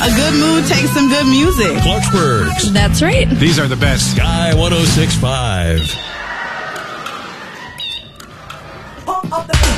A good mood takes some good music. Clarksburg. That's right. These are the best. Sky 106.5.